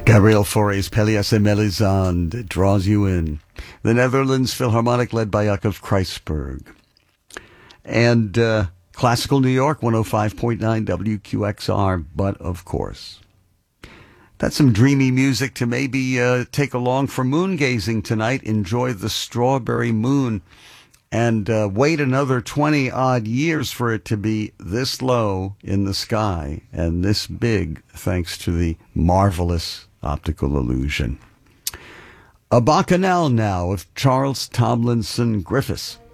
Gabriel Fauré's Pelléas et Mélisande draws you in. The Netherlands Philharmonic led by Jakob Kreisberg. And Classical New York, 105.9 WQXR, but of course. That's some dreamy music to maybe take along for moon gazing tonight. Enjoy the strawberry moon and wait another 20-odd years for it to be this low in the sky and this big thanks to the marvelous optical illusion. A bacchanal now of Charles Tomlinson Griffiths.